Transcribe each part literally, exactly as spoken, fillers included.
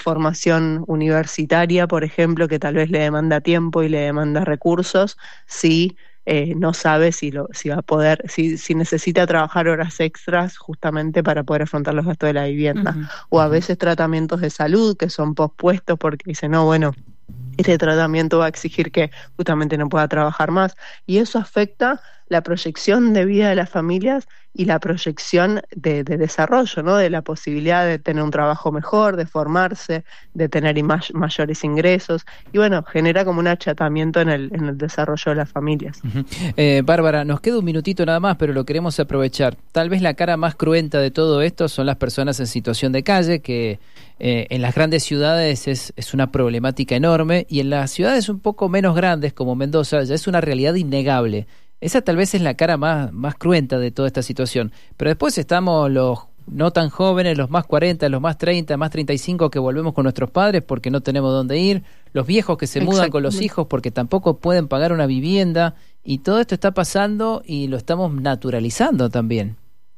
formación universitaria, por ejemplo, que tal vez le demanda tiempo y le demanda recursos, si eh, no sabe si, lo, si va a poder, si, si necesita trabajar horas extras justamente para poder afrontar los gastos de la vivienda. Uh-huh. O a uh-huh. veces tratamientos de salud que son pospuestos porque dicen, no, bueno, este tratamiento va a exigir que justamente no pueda trabajar más, y eso afecta la proyección de vida de las familias y la proyección de, de desarrollo, ¿no? De la posibilidad de tener un trabajo mejor, de formarse, de tener may- mayores ingresos, y bueno, genera como un achatamiento en el, en el desarrollo de las familias. Uh-huh. Eh, Bárbara, nos queda un minutito nada más, pero lo queremos aprovechar. Tal vez la cara más cruenta de todo esto son las personas en situación de calle, que eh, en las grandes ciudades es, es una problemática enorme, y en las ciudades un poco menos grandes como Mendoza ya es una realidad innegable. Esa tal vez es la cara más, más cruenta de toda esta situación. Pero después estamos los no tan jóvenes, los más cuarenta, los más treinta, más treinta y cinco, que volvemos con nuestros padres porque no tenemos dónde ir, los viejos que se mudan con los hijos porque tampoco pueden pagar una vivienda, y todo esto está pasando y lo estamos naturalizando también.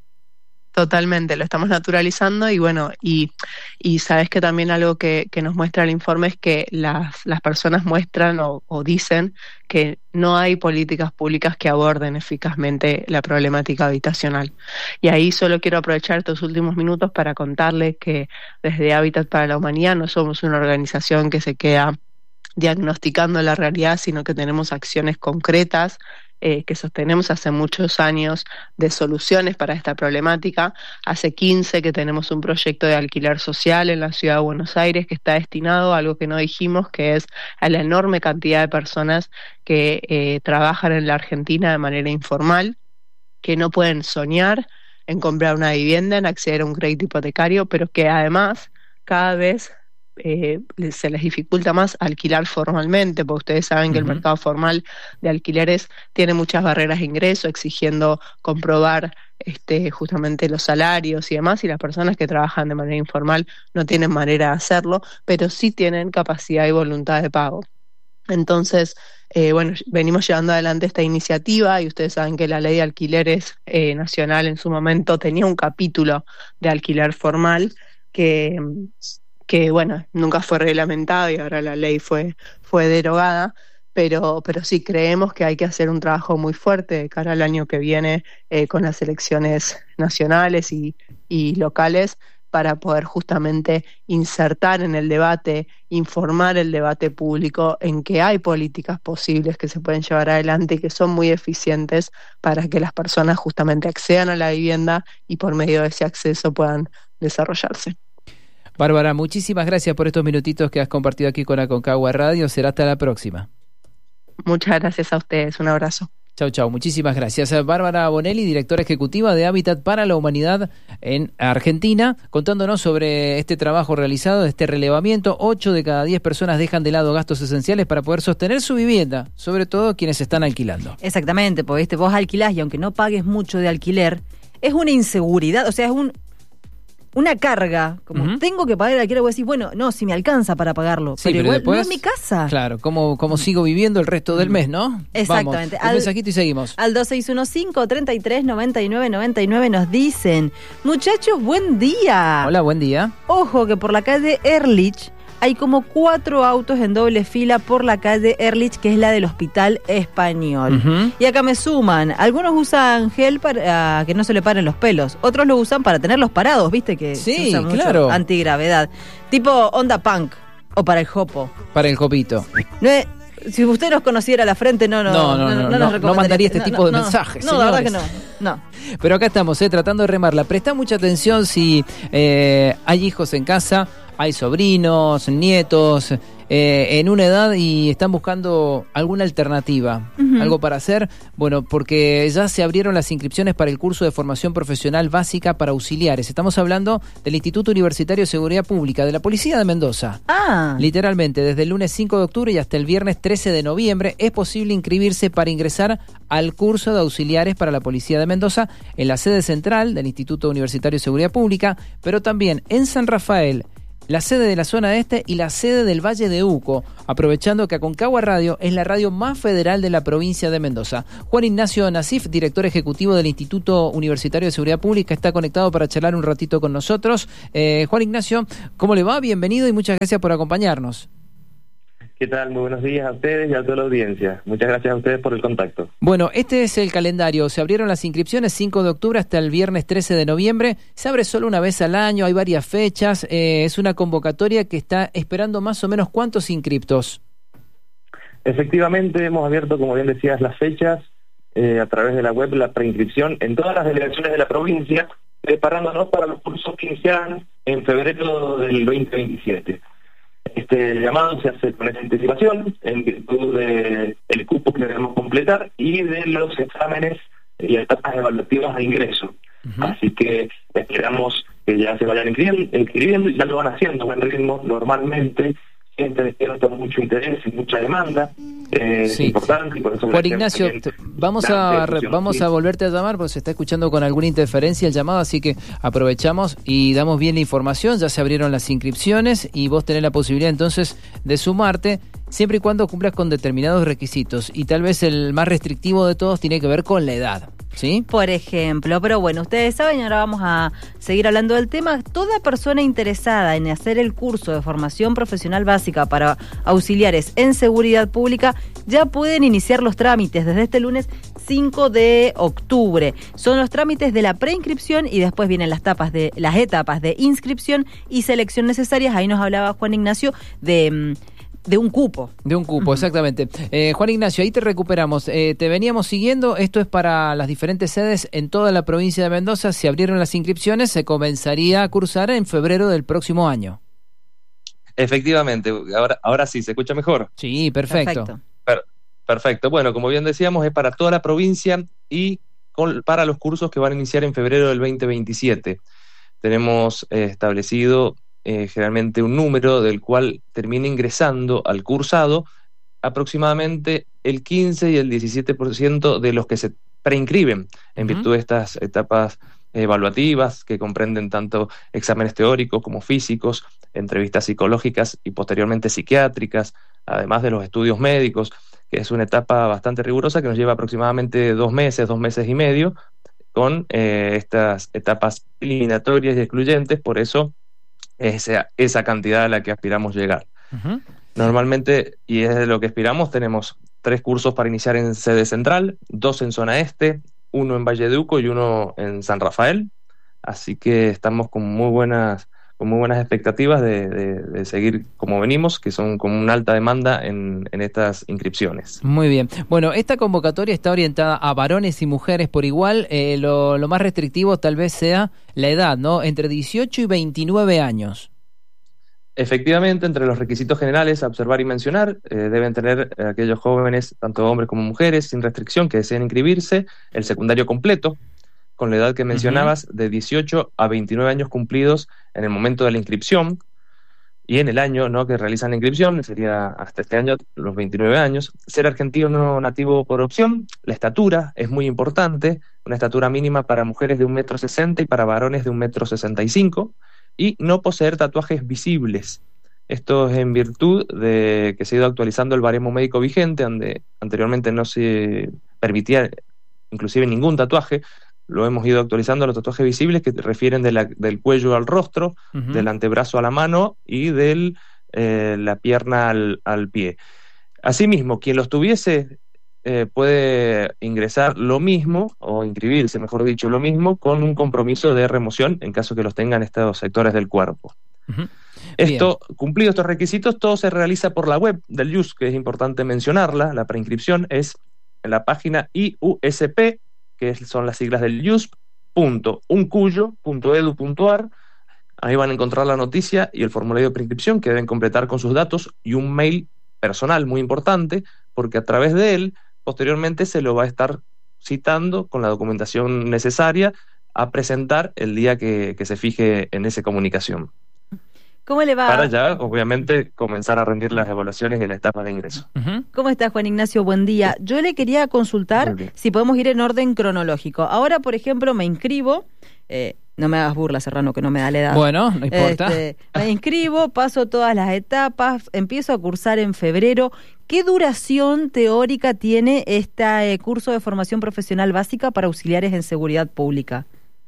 Totalmente, lo estamos naturalizando, y bueno, y, y sabes que también algo que, que nos muestra el informe es que las, las personas muestran o, o dicen que no hay políticas públicas que aborden eficazmente la problemática habitacional. Y ahí solo quiero aprovechar estos últimos minutos para contarles que desde Hábitat para la Humanidad no somos una organización que se queda diagnosticando la realidad, sino que tenemos acciones concretas Eh, que sostenemos hace muchos años de soluciones para esta problemática. Hace quince que tenemos un proyecto de alquiler social en la ciudad de Buenos Aires que está destinado a algo que no dijimos, que es a la enorme cantidad de personas que eh, trabajan en la Argentina de manera informal, que no pueden soñar en comprar una vivienda, en acceder a un crédito hipotecario, pero que además cada vez Eh, se les dificulta más alquilar formalmente, porque ustedes saben uh-huh. que el mercado formal de alquileres tiene muchas barreras de ingreso, exigiendo comprobar este, justamente los salarios y demás, y las personas que trabajan de manera informal no tienen manera de hacerlo, pero sí tienen capacidad y voluntad de pago. Entonces, eh, bueno, venimos llevando adelante esta iniciativa, y ustedes saben que la ley de alquileres eh, nacional en su momento tenía un capítulo de alquiler formal que... que bueno, nunca fue reglamentado y ahora la ley fue, fue derogada, pero, pero sí creemos que hay que hacer un trabajo muy fuerte de cara al año que viene eh, con las elecciones nacionales y, y locales, para poder justamente insertar en el debate, informar el debate público en que hay políticas posibles que se pueden llevar adelante y que son muy eficientes para que las personas justamente accedan a la vivienda y por medio de ese acceso puedan desarrollarse. Bárbara, muchísimas gracias por estos minutitos que has compartido aquí con Aconcagua Radio. Será hasta la próxima. Muchas gracias a ustedes. Un abrazo. Chau, chau. Muchísimas gracias. Bárbara Bonelli, directora ejecutiva de Hábitat para la Humanidad en Argentina, contándonos sobre este trabajo realizado, este relevamiento. Ocho de cada diez personas dejan de lado gastos esenciales para poder sostener su vivienda, sobre todo quienes están alquilando. Exactamente, porque ¿viste? Vos alquilás y aunque no pagues mucho de alquiler, es una inseguridad, o sea, es un... una carga, como uh-huh. tengo que pagar el alquiler, voy a decir, bueno, no, si me alcanza para pagarlo, sí, pero, pero igual después, no es mi casa. Claro, ¿cómo, cómo sigo viviendo el resto del mes, no? Exactamente. Vamos, un mensajito y seguimos. Al dos seis uno cinco, tres tres, nueve nueve nueve nueve nos dicen, muchachos, buen día. Hola, buen día. Ojo que por la calle Ehrlich hay como cuatro autos en doble fila por la calle Ehrlich, que es la del Hospital Español. Uh-huh. Y acá me suman, algunos usan gel para uh, que no se le paren los pelos, otros lo usan para tenerlos parados, viste que sí, se usa mucho claro. Antigravedad, tipo onda punk o para el jopo. Para el jopito. No es, si usted nos conociera la frente, no, no, no, no, no, no, no, no, no mandaría este no, tipo de no, mensajes. No, no, la verdad que no, no. Pero acá estamos, eh, tratando de remarla. Presta mucha atención si eh, hay hijos en casa, hay sobrinos, nietos, eh, en una edad y están buscando alguna alternativa, uh-huh. algo para hacer. Bueno, porque ya se abrieron las inscripciones para el curso de formación profesional básica para auxiliares. Estamos hablando del Instituto Universitario de Seguridad Pública de la Policía de Mendoza. Ah. Literalmente, desde el lunes cinco de octubre y hasta el viernes trece de noviembre es posible inscribirse para ingresar al curso de auxiliares para la Policía de Mendoza en la sede central del Instituto Universitario de Seguridad Pública, pero también en San Rafael, la sede de la zona este y la sede del Valle de Uco, aprovechando que Aconcagua Radio es la radio más federal de la provincia de Mendoza. Juan Ignacio Nasif, director ejecutivo del Instituto Universitario de Seguridad Pública, está conectado para charlar un ratito con nosotros. Eh, Juan Ignacio, ¿cómo le va? Bienvenido y muchas gracias por acompañarnos. ¿Qué tal? Muy buenos días a ustedes y a toda la audiencia. Muchas gracias a ustedes por el contacto. Bueno, este es el calendario. Se abrieron las inscripciones cinco de octubre hasta el viernes trece de noviembre. Se abre solo una vez al año, hay varias fechas. Eh, es una convocatoria que está esperando más o menos ¿cuántos inscriptos? Efectivamente, hemos abierto, como bien decías, las fechas eh, a través de la web, la preinscripción en todas las delegaciones de la provincia, preparándonos para los cursos que iniciarán en febrero del veinte veintisiete. Este llamado se hace con esta anticipación en virtud del cupo que debemos completar y de los exámenes y etapas evaluativas de ingreso. Uh-huh. Así que esperamos que ya se vayan inscribiendo, inscribiendo y ya lo van haciendo a buen ritmo. Normalmente siempre despierta mucho interés y mucha demanda. Eh, sí. Es importante y por eso Juan Ignacio, vamos a re, vamos sí. a volverte a llamar porque se está escuchando con alguna interferencia el llamado, así que aprovechamos y damos bien la información. Ya se abrieron las inscripciones y vos tenés la posibilidad entonces de sumarte siempre y cuando cumplas con determinados requisitos, y tal vez el más restrictivo de todos tiene que ver con la edad, ¿sí? Por ejemplo, pero bueno, ustedes saben, y ahora vamos a seguir hablando del tema. Toda persona interesada en hacer el curso de formación profesional básica para auxiliares en seguridad pública ya pueden iniciar los trámites desde este lunes cinco de octubre. Son los trámites de la preinscripción y después vienen las etapas de las etapas de inscripción y selección necesarias. Ahí nos hablaba Juan Ignacio de De un cupo. De un cupo, uh-huh. exactamente. Eh, Juan Ignacio, ahí te recuperamos. Eh, te veníamos siguiendo. Esto es para las diferentes sedes en toda la provincia de Mendoza. Se abrieron las inscripciones, se comenzaría a cursar en febrero del próximo año. Efectivamente. Ahora, ahora sí, ¿se escucha mejor? Sí, perfecto. Perfecto. Per- perfecto. Bueno, como bien decíamos, es para toda la provincia y con, para los cursos que van a iniciar en febrero del veinte veintisiete. Tenemos eh, establecido Eh, generalmente un número del cual termina ingresando al cursado aproximadamente el quince y el diecisiete por ciento de los que se preinscriben en uh-huh. virtud de estas etapas evaluativas que comprenden tanto exámenes teóricos como físicos, entrevistas psicológicas y posteriormente psiquiátricas, además de los estudios médicos, que es una etapa bastante rigurosa que nos lleva aproximadamente dos meses, dos meses y medio, con eh, estas etapas eliminatorias y excluyentes. Por eso Esa, esa cantidad a la que aspiramos llegar. Uh-huh. Normalmente, y es de lo que aspiramos, tenemos tres cursos para iniciar en sede central, dos en zona este, uno en Valle de Uco y uno en San Rafael. Así que estamos con muy buenas, con muy buenas expectativas de, de, de seguir como venimos, que son con una alta demanda en, en estas inscripciones. Muy bien. Bueno, esta convocatoria está orientada a varones y mujeres por igual. Eh, lo, lo más restrictivo tal vez sea la edad, ¿no? Entre dieciocho y veintinueve años. Efectivamente, entre los requisitos generales a observar y mencionar, eh, deben tener eh, aquellos jóvenes, tanto hombres como mujeres, sin restricción, que deseen inscribirse, el secundario completo, con la edad que mencionabas, uh-huh. de dieciocho a veintinueve años cumplidos en el momento de la inscripción, y en el año, ¿no?, que realizan la inscripción, sería hasta este año los veintinueve años, ser argentino nativo por opción, la estatura es muy importante, una estatura mínima para mujeres de un metro sesenta y para varones de un metro sesenta y cinco, y no poseer tatuajes visibles. Esto es en virtud de que se ha ido actualizando el baremo médico vigente, donde anteriormente no se permitía inclusive ningún tatuaje. Lo hemos ido actualizando, los tatuajes visibles que refieren de la, del cuello al rostro, uh-huh. del antebrazo a la mano y de eh, la pierna al, al pie. Asimismo, quien los tuviese eh, puede ingresar lo mismo, o inscribirse, mejor dicho, lo mismo, con un compromiso de remoción en caso que los tengan estos sectores del cuerpo. Uh-huh. Esto, Bien. Cumplidos estos requisitos, todo se realiza por la web del I U S, que es importante mencionarla. La preinscripción es en la página I U S P, que son las siglas del I U S P punto uncuyo punto edu punto ar. Ahí van a encontrar la noticia y el formulario de preinscripción que deben completar con sus datos y un mail personal muy importante, porque a través de él posteriormente se lo va a estar citando con la documentación necesaria a presentar el día que, que se fije en esa comunicación. ¿Cómo le va? Para ya, obviamente, comenzar a rendir las evaluaciones y la etapa de ingreso. Uh-huh. ¿Cómo está, Juan Ignacio? Buen día. Yo le quería consultar si podemos ir en orden cronológico. Ahora, por ejemplo, me inscribo, eh, No me hagas burla, Serrano, que no me da la edad. Bueno, no importa. Este, me inscribo, paso todas las etapas, empiezo a cursar en febrero. ¿Qué duración teórica tiene este eh, curso de formación profesional básica para auxiliares en seguridad pública?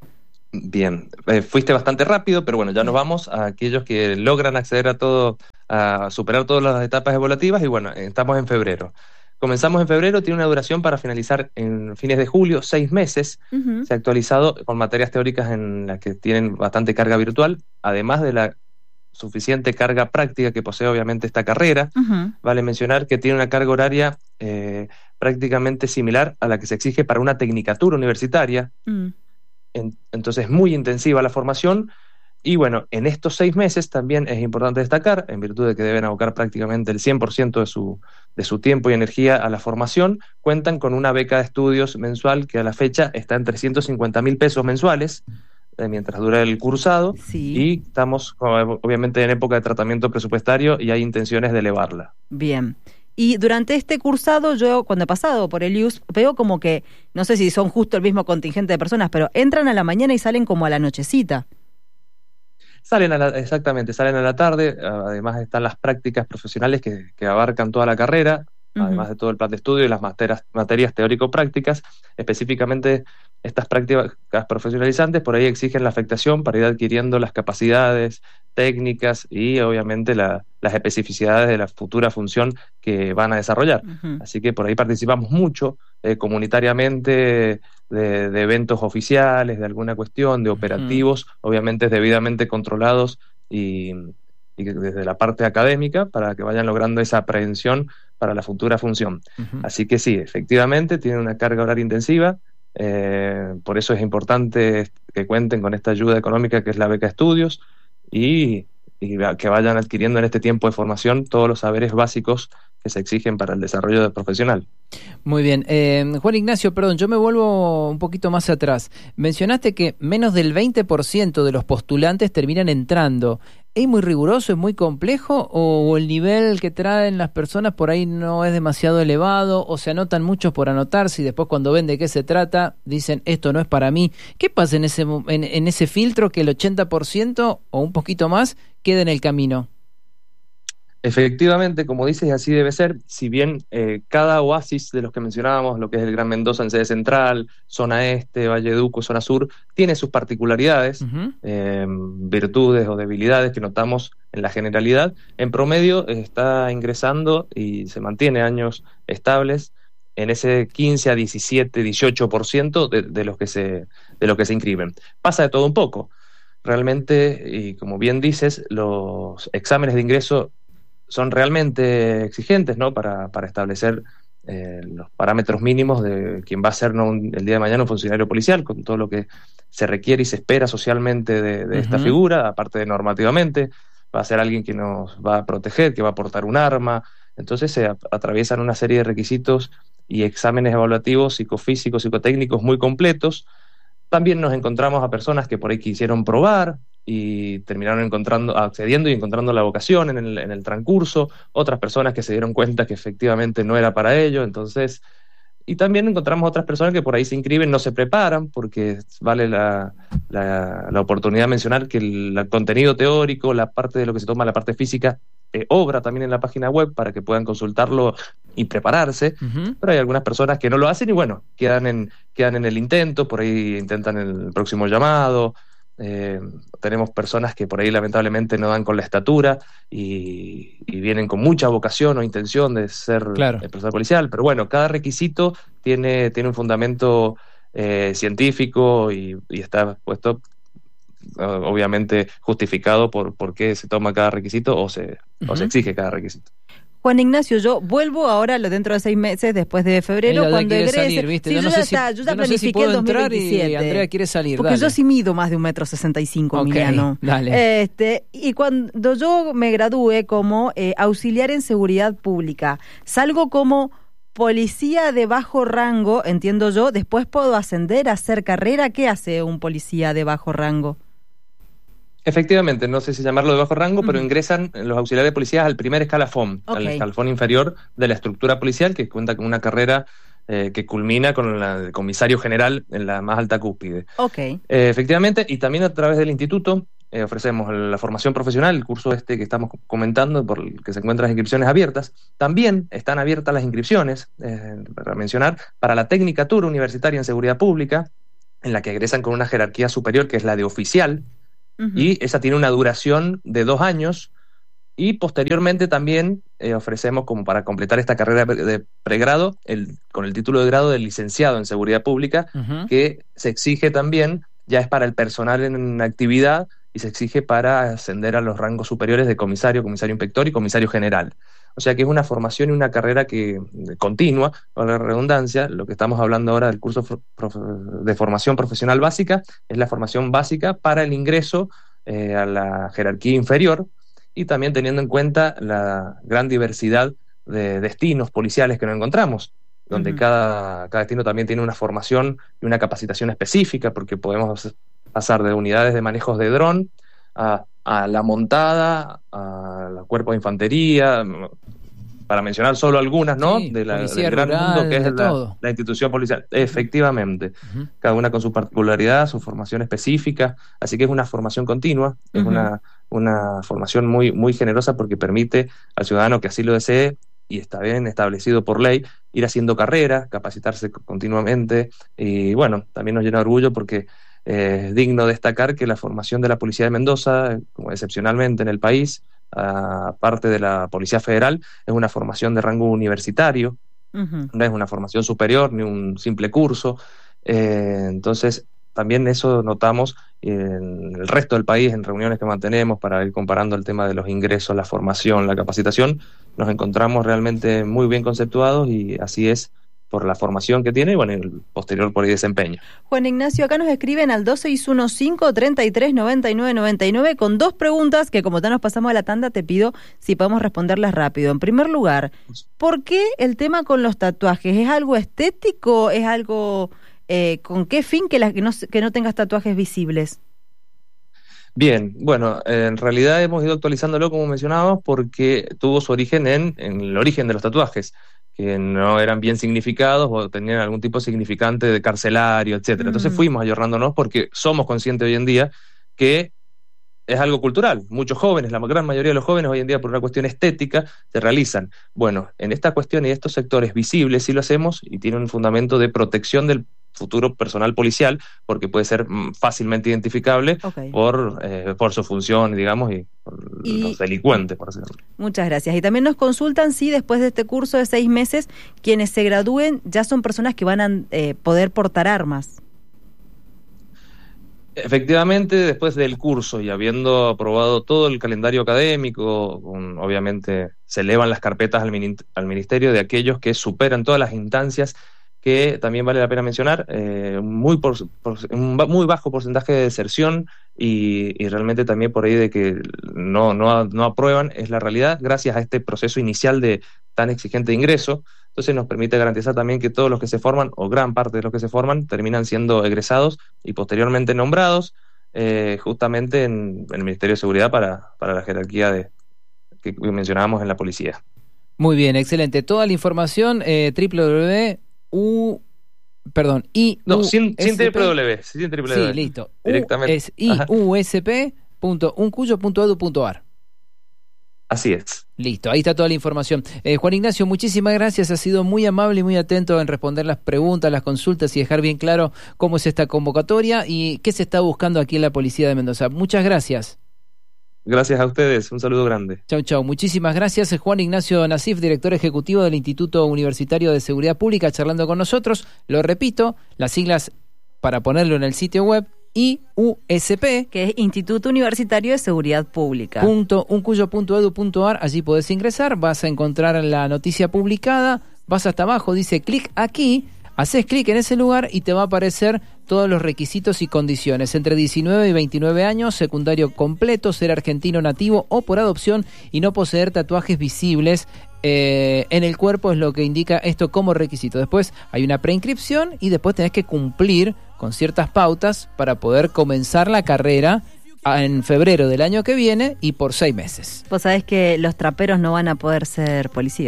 Bien, eh, fuiste bastante rápido, pero bueno, ya nos vamos a aquellos que logran acceder a todo, a superar todas las etapas evaluativas y bueno, estamos en febrero. Comenzamos en febrero, tiene una duración para finalizar en fines de julio, seis meses. Uh-huh. Se ha actualizado con materias teóricas en las que tienen bastante carga virtual, además de la suficiente carga práctica que posee obviamente esta carrera. Uh-huh. Vale mencionar que tiene una carga horaria eh, prácticamente similar a la que se exige para una tecnicatura universitaria. Uh-huh. En, entonces, muy intensiva la formación. Y bueno, en estos seis meses también es importante destacar, en virtud de que deben abocar prácticamente el cien por ciento de su, de su tiempo y energía a la formación, cuentan con una beca de estudios mensual que a la fecha está en trescientos cincuenta mil pesos mensuales, eh, mientras dura el cursado, sí. Y estamos obviamente en época de tratamiento presupuestario y hay intenciones de elevarla. Bien. Y durante este cursado, yo cuando he pasado por el I U S, veo como que, no sé si son justo el mismo contingente de personas, pero entran a la mañana y salen como a la nochecita. Salen a la, exactamente, salen a la tarde, además están las prácticas profesionales que, que abarcan toda la carrera, uh-huh. Además de todo el plan de estudio y las materias, materias teórico-prácticas, específicamente estas prácticas profesionalizantes por ahí exigen la afectación para ir adquiriendo las capacidades técnicas y obviamente la, las especificidades de la futura función que van a desarrollar. Uh-huh. Así que por ahí participamos mucho eh, comunitariamente de, de eventos oficiales, de alguna cuestión, de operativos, uh-huh. Obviamente debidamente controlados y, y desde la parte académica para que vayan logrando esa aprehensión para la futura función. Uh-huh. Así que sí, efectivamente tiene una carga horaria intensiva. Eh, por eso es importante que cuenten con esta ayuda económica que es la beca de estudios y, y que vayan adquiriendo en este tiempo de formación todos los saberes básicos que se exigen para el desarrollo del profesional. Muy bien. Eh, Juan Ignacio, perdón, yo me vuelvo un poquito más atrás. Mencionaste que menos del veinte por ciento de los postulantes terminan entrando. ¿Es muy riguroso, es muy complejo o el nivel que traen las personas por ahí no es demasiado elevado o se anotan muchos por anotarse y después cuando ven de qué se trata dicen esto no es para mí? ¿Qué pasa en ese, en, en ese filtro que el ochenta por ciento o un poquito más queda en el camino? Efectivamente, como dices, así debe ser. Si bien eh, cada oasis de los que mencionábamos, lo que es el Gran Mendoza en sede central, zona este, Valleduco, zona sur, tiene sus particularidades, uh-huh. eh, virtudes o debilidades que notamos en la generalidad. En promedio está ingresando y se mantiene años estables en ese quince a diecisiete, dieciocho por ciento de, de los que se, de los que se inscriben. Pasa de todo un poco. Realmente, y como bien dices, los exámenes de ingreso son realmente exigentes, ¿no? Para, para establecer eh, los parámetros mínimos de quien va a ser, ¿no? un, el día de mañana un funcionario policial, con todo lo que se requiere y se espera socialmente de, de uh-huh. esta figura, aparte de normativamente, va a ser alguien que nos va a proteger, que va a portar un arma. Entonces se a, atraviesan una serie de requisitos y exámenes evaluativos psicofísicos, psicotécnicos muy completos. También nos encontramos a personas que por ahí quisieron probar y terminaron encontrando, accediendo y encontrando la vocación en el, en el transcurso, otras personas que se dieron cuenta que efectivamente no era para ello, entonces, y también encontramos otras personas que por ahí se inscriben, no se preparan, porque vale la, la, la oportunidad de mencionar que el, el contenido teórico, la parte de lo que se toma, la parte física, eh, obra también en la página web para que puedan consultarlo y prepararse, uh-huh. Pero hay algunas personas que no lo hacen y bueno, quedan en, quedan en el intento, por ahí intentan el próximo llamado. Eh, tenemos personas que por ahí lamentablemente no dan con la estatura y, y vienen con mucha vocación o intención de ser claro. el personal policial, pero bueno, cada requisito tiene, tiene un fundamento eh, científico y, y está puesto obviamente justificado por, por qué se toma cada requisito o se, uh-huh. o se exige cada requisito. Juan Ignacio, yo vuelvo ahora dentro de seis meses, después de febrero, cuando egrese. Salir, ¿viste? Sí, yo, yo, no ya sé si, está, yo ya yo planifiqué no sé si puedo el dos mil veintisiete. Entrar y Andrea quiere salir. Porque dale. yo sí mido más de un metro sesenta y cinco, okay, Emiliano. Dale. Este, y cuando yo me gradúe como eh, auxiliar en seguridad pública, salgo como policía de bajo rango, entiendo yo, después puedo ascender a hacer carrera. ¿Qué hace un policía de bajo rango? Efectivamente, no sé si llamarlo de bajo rango, uh-huh. pero ingresan los auxiliares de policías al primer escalafón, okay. al escalafón inferior de la estructura policial, que cuenta con una carrera eh, que culmina con la, el comisario general en la más alta cúspide. Okay. Eh, efectivamente, y también a través del instituto eh, ofrecemos la formación profesional, el curso este que estamos comentando, por el que se encuentran las inscripciones abiertas. También están abiertas las inscripciones, eh, para mencionar, para la Tecnicatura Universitaria en Seguridad Pública, en la que egresan con una jerarquía superior, que es la de oficial, uh-huh. y esa tiene una duración de dos años, y posteriormente también eh, ofrecemos, como para completar esta carrera de pregrado, el, con el título de grado de licenciado en Seguridad Pública, uh-huh. que se exige también, ya es para el personal en actividad, y se exige para ascender a los rangos superiores de comisario, comisario inspector y comisario general. O sea que es una formación y una carrera que continua, con la redundancia. Lo que estamos hablando ahora del curso de formación profesional básica es la formación básica para el ingreso eh, a la jerarquía inferior, y también teniendo en cuenta la gran diversidad de destinos policiales que nos encontramos, donde uh-huh. cada, cada destino también tiene una formación y una capacitación específica, porque podemos pasar de unidades de manejos de dron a, a la montada, al cuerpo de infantería, para mencionar solo algunas, ¿no? Sí, de la, policía del gran rural, mundo que es la, todo. la institución policial. Efectivamente, uh-huh. cada una con su particularidad, su formación específica, así que es una formación continua, uh-huh. es una, una formación muy, muy generosa, porque permite al ciudadano que así lo desee, y está bien establecido por ley, ir haciendo carrera, capacitarse continuamente, y bueno, también nos llena de orgullo porque Eh, es digno destacar que la formación de la Policía de Mendoza, como excepcionalmente en el país, aparte de la Policía Federal, es una formación de rango universitario, uh-huh. no es una formación superior ni un simple curso. Eh, entonces también eso notamos en el resto del país, en reuniones que mantenemos para ir comparando el tema de los ingresos, la formación, la capacitación. Nos encontramos realmente muy bien conceptuados, y así es por la formación que tiene y bueno, el posterior por el desempeño. Juan Ignacio, acá nos escriben al dos seis uno cinco, tres tres, nueve nueve nueve nueve con dos preguntas que, como ya nos pasamos a la tanda, te pido si podemos responderlas rápido. En primer lugar, ¿por qué el tema con los tatuajes? ¿Es algo estético? ¿Es algo eh, con qué fin que, la, que, no, que no tengas tatuajes visibles? Bien, bueno, en realidad hemos ido actualizándolo, como mencionábamos, porque tuvo su origen en, en el origen de los tatuajes, que no eran bien significados o tenían algún tipo de significante de carcelario, etcétera. Mm. Entonces fuimos ayornándonos, porque somos conscientes hoy en día que es algo cultural. Muchos jóvenes, la gran mayoría de los jóvenes hoy en día, por una cuestión estética, se realizan. Bueno, en esta cuestión y estos sectores visibles sí lo hacemos, y tiene un fundamento de protección del futuro personal policial, porque puede ser fácilmente identificable okay. por, eh, por su función, digamos, y por y, los delincuentes, por así decirlo. Muchas gracias. Y también nos consultan si después de este curso de seis meses, quienes se gradúen ya son personas que van a eh, poder portar armas. Efectivamente, después del curso y habiendo aprobado todo el calendario académico, un, obviamente se elevan las carpetas al, min, al ministerio de aquellos que superan todas las instancias, que también vale la pena mencionar, eh, muy por, por, un muy bajo porcentaje de deserción, y, y realmente también por ahí de que no, no, no aprueban, es la realidad, gracias a este proceso inicial de tan exigente ingreso. Entonces nos permite garantizar también que todos los que se forman, o gran parte de los que se forman, terminan siendo egresados y posteriormente nombrados eh, justamente en, en el Ministerio de Seguridad para, para la jerarquía de, que mencionábamos en la policía. Muy bien, excelente. Toda la información, eh, www U, perdón, I No, sin, sin triple W, sin triple W. Sí, listo. Directamente. U, es i u s p punto uncuyo punto e d u punto a r. Así es. Listo, ahí está toda la información. Eh, Juan Ignacio, muchísimas gracias. Ha sido muy amable y muy atento en responder las preguntas, las consultas y dejar bien claro cómo es esta convocatoria y qué se está buscando aquí en la Policía de Mendoza. Muchas gracias. Gracias a ustedes, un saludo grande. Chau, chau. Muchísimas gracias. Juan Ignacio Nasif, director ejecutivo del Instituto Universitario de Seguridad Pública, charlando con nosotros. Lo repito, las siglas para ponerlo en el sitio web, I U S P, que es Instituto Universitario de Seguridad Pública. Punto uncuyo punto e d u punto a r. Allí podés ingresar, vas a encontrar la noticia publicada, vas hasta abajo, dice clic aquí. Haces clic en ese lugar y te va a aparecer todos los requisitos y condiciones. Entre diecinueve y veintinueve años, secundario completo, ser argentino nativo o por adopción y no poseer tatuajes visibles eh, en el cuerpo es lo que indica esto como requisito. Después hay una preinscripción y después tenés que cumplir con ciertas pautas para poder comenzar la carrera en febrero del año que viene y por seis meses. Vos sabés que los traperos no van a poder ser policías.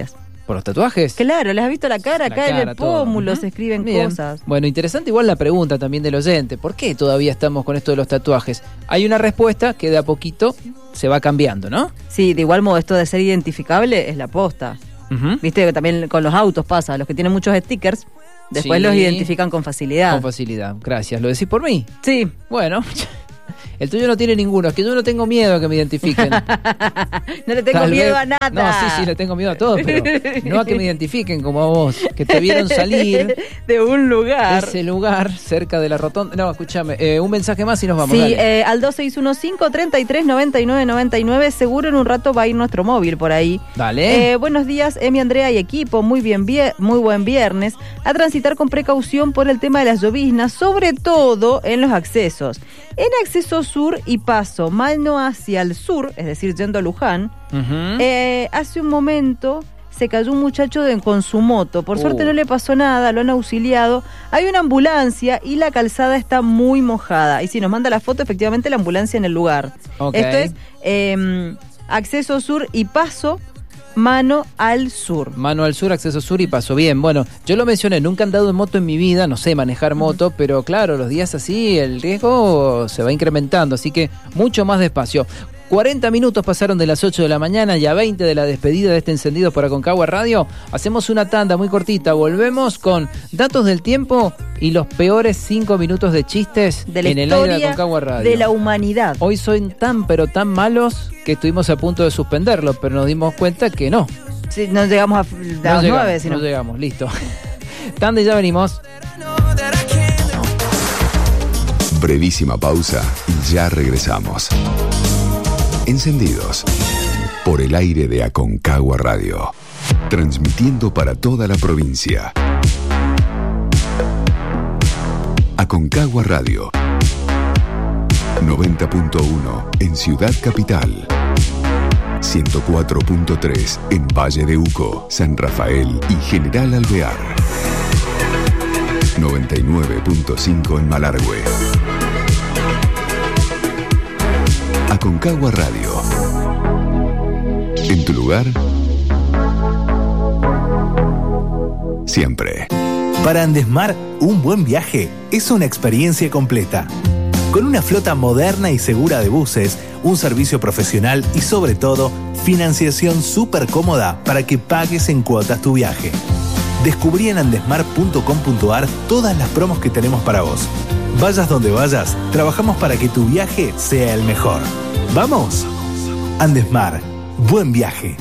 ¿Por los tatuajes? Claro, les has visto la cara, La acá cara, en el todo. pómulo Ujú. se escriben Bien. cosas. Bueno, interesante igual la pregunta también del oyente. ¿Por qué todavía estamos con esto de los tatuajes? Hay una respuesta que de a poquito se va cambiando, ¿no? Sí, de igual modo, esto de ser identificable es la posta. Uh-huh. Viste que también con los autos pasa, los que tienen muchos stickers, después Sí. los identifican con facilidad. Con facilidad. Gracias. ¿Lo decís por mí? Sí. Bueno, el tuyo no tiene ninguno. Es que yo no tengo miedo a que me identifiquen. No le tengo Tal miedo vez- a nada. No, sí, sí, le tengo miedo a todo, pero no a que me identifiquen como a vos, que te vieron salir de un de lugar. ese lugar cerca de la rotonda. No, escúchame, eh, un mensaje más y nos vamos. Sí, Dale. eh, al dos seis uno cinco, treinta y tres, noventa y nueve, noventa y nueve, seguro en un rato va a ir nuestro móvil por ahí. Dale. Eh, buenos días, Emi, Andrea y equipo, muy bien, vie- muy buen viernes. A transitar con precaución por el tema de las lloviznas, sobre todo en los accesos. En acceso sur y paso mano hacia el sur, es decir, yendo a Luján, Ujú. eh, hace un momento se cayó un muchacho de- con su moto. Por Uh. suerte no le pasó nada, lo han auxiliado. Hay una ambulancia y la calzada está muy mojada. Y si nos manda la foto, efectivamente la ambulancia en el lugar. Ok. Esto es eh, acceso sur y paso mano al sur. Mano al sur, acceso sur y paso. Bien, bueno, yo lo mencioné, nunca he andado en moto en mi vida, no sé manejar moto, pero claro, los días así el riesgo se va incrementando, así que mucho más despacio. cuarenta minutos pasaron de las ocho de la mañana y a veinte de la despedida de este encendido por Aconcagua Radio. Hacemos una tanda muy cortita, volvemos con datos del tiempo y los peores cinco minutos de chistes De la en el aire de historia Aconcagua Radio. de la humanidad. Hoy son tan pero tan malos que estuvimos a punto de suspenderlo, pero nos dimos cuenta que no. Sí, no llegamos a No las llegamos, nueve, sino no llegamos, listo. Tanda y ya venimos. Brevísima pausa y ya regresamos. Encendidos por el aire de Aconcagua Radio, transmitiendo para toda la provincia. Aconcagua Radio noventa punto uno en Ciudad Capital, ciento cuatro punto tres en Valle de Uco, San Rafael y General Alvear, noventa y nueve punto cinco en Malargüe. Aconcagua Radio. En tu lugar, siempre. Para Andesmar, un buen viaje es una experiencia completa. Con una flota moderna y segura de buses, un servicio profesional y sobre todo, financiación súper cómoda para que pagues en cuotas tu viaje. Descubrí en andesmar punto com punto ar todas las promos que tenemos para vos. Vayas donde vayas, trabajamos para que tu viaje sea el mejor. ¡Vamos! Andesmar, buen viaje.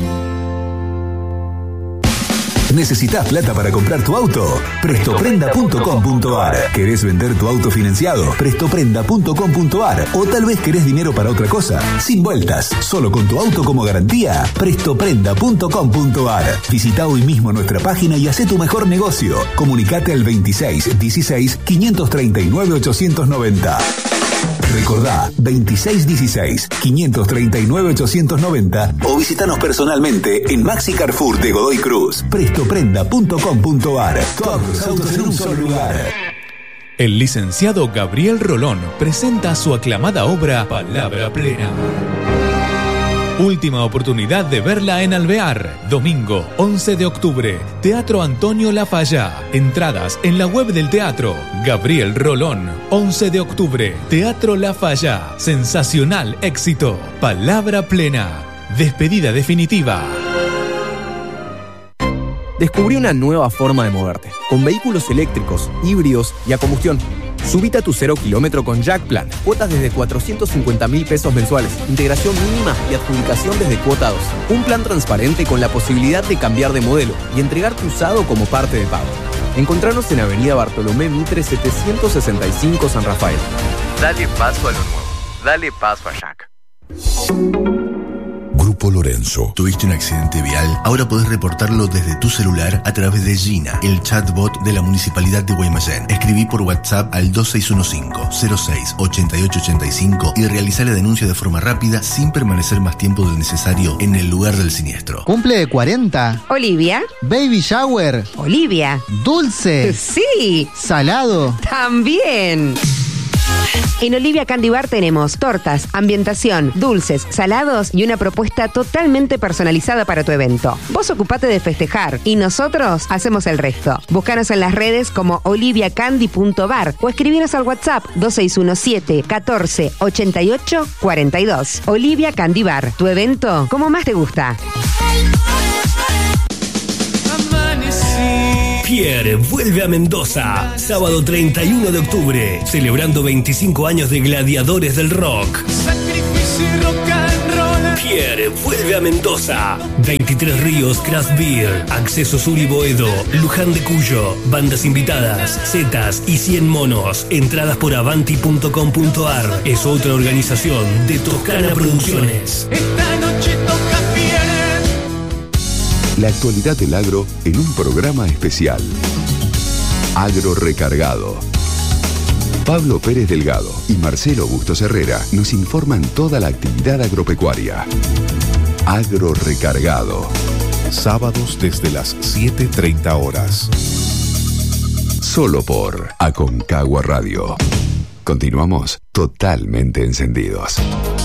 ¿Necesitas plata para comprar tu auto? Prestoprenda punto com punto ar. ¿Querés vender tu auto financiado? Prestoprenda punto com punto ar. ¿O tal vez querés dinero para otra cosa? Sin vueltas, solo con tu auto como garantía. Prestoprenda punto com punto ar. Visita hoy mismo nuestra página y hacé tu mejor negocio. Comunicate al veintiséis dieciséis, quinientos treinta y nueve, ochocientos noventa. Recordá, veintiséis dieciséis, quinientos treinta y nueve, ochocientos noventa o visitanos personalmente en Maxi Carrefour de Godoy Cruz. Prestoprenda punto com punto ar. Todos los autos en un solo lugar. El licenciado Gabriel Rolón presenta su aclamada obra Palabra Plena. Última oportunidad de verla en Alvear. Domingo once de octubre. Teatro Antonio Lafalla. Entradas en la web del teatro. Gabriel Rolón. once de octubre. Teatro Lafalla. Sensacional éxito. Palabra Plena. Despedida definitiva. Descubrí una nueva forma de moverte, con vehículos eléctricos, híbridos y a combustión. Subite a tu cero kilómetro con Jack Plan. Cuotas desde cuatrocientos cincuenta mil pesos mensuales. Integración mínima y adjudicación desde cuota dos. Un plan transparente con la posibilidad de cambiar de modelo y entregar tu usado como parte de pago. Encontranos en Avenida Bartolomé Mitre setecientos sesenta y cinco San Rafael. Dale paso a lo nuevo. Dale paso a Jack. Grupo Lorenzo. ¿Tuviste un accidente vial? Ahora podés reportarlo desde tu celular a través de Gina, el chatbot de la Municipalidad de Guaymallén. Escribí por WhatsApp al dos seis uno cinco, cero seis, ocho ocho ocho cinco y realizá la denuncia de forma rápida sin permanecer más tiempo del necesario en el lugar del siniestro. ¿Cumple de cuarenta? Olivia. ¿Baby shower? Olivia. ¿Dulce? Sí. ¿Salado? También. En Olivia Candy Bar tenemos tortas, ambientación, dulces, salados y una propuesta totalmente personalizada para tu evento. Vos ocupate de festejar y nosotros hacemos el resto. Búscanos en las redes como olivia candy punto bar o escribinos al WhatsApp dos seis uno siete, catorce, ochenta y ocho, cuarenta y dos. Olivia Candy Bar, tu evento como más te gusta. Pierre vuelve a Mendoza, sábado treinta y uno de octubre, celebrando veinticinco años de Gladiadores del Rock. Pierre vuelve a Mendoza. veintitrés Ríos Craft Beer, Acceso Sur y Boedo, Luján de Cuyo, bandas invitadas, Zetas y cien monos. Entradas por avanti punto com punto ar. Es otra organización de Toscana Producciones. Esta noche toca Pierre. La actualidad del agro en un programa especial. Agro Recargado. Pablo Pérez Delgado y Marcelo Bustos Herrera nos informan toda la actividad agropecuaria. Agro Recargado. Sábados desde las siete treinta horas. Solo por Aconcagua Radio. Continuamos totalmente encendidos.